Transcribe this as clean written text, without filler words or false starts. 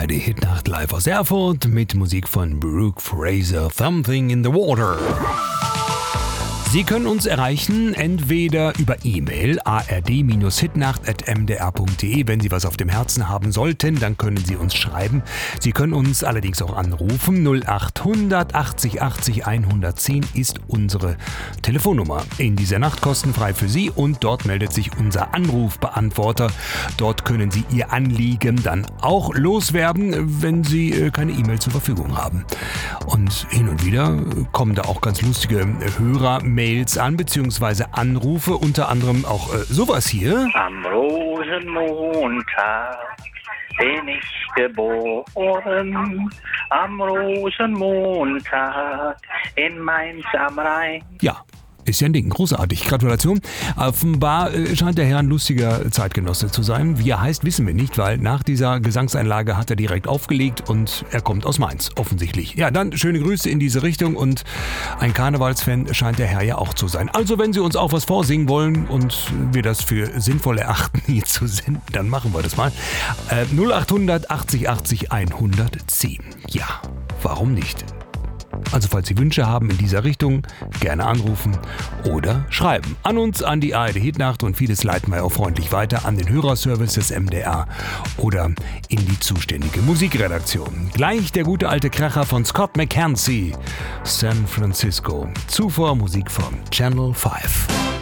Die Hitnacht live aus Erfurt mit Musik von Brooke Fraser, Something in the Water. Sie können uns erreichen, entweder über E-Mail ard-hitnacht@mdr.de. Wenn Sie was auf dem Herzen haben sollten, dann können Sie uns schreiben. Sie können uns allerdings auch anrufen. 0800 80 80 110 ist unsere Telefonnummer. In dieser Nacht kostenfrei für Sie und dort meldet sich unser Anrufbeantworter. Dort können Sie Ihr Anliegen dann auch loswerden, wenn Sie keine E-Mail zur Verfügung haben. Und hin und wieder kommen da auch ganz lustige Hörermails an, beziehungsweise Anrufe, unter anderem auch sowas hier. Am Rosenmontag bin ich geboren, am Rosenmontag in Mainz am Rhein. Ja. Ist ja ein Ding, großartig. Gratulation. Offenbar scheint der Herr ein lustiger Zeitgenosse zu sein. Wie er heißt, wissen wir nicht, weil nach dieser Gesangseinlage hat er direkt aufgelegt und er kommt aus Mainz, offensichtlich. Ja, dann schöne Grüße in diese Richtung und ein Karnevalsfan scheint der Herr ja auch zu sein. Also wenn Sie uns auch was vorsingen wollen und wir das für sinnvoll erachten, hier zu senden, dann machen wir das mal. 0800 80 80 110. Ja, warum nicht? Also falls Sie Wünsche haben in dieser Richtung, gerne anrufen oder schreiben. An uns, an die ARD Hitnacht, und vieles leiten wir auch freundlich weiter an den Hörerservice des MDR oder in die zuständige Musikredaktion. Gleich der gute alte Kracher von Scott McKenzie, San Francisco. Zuvor Musik von Channel 5.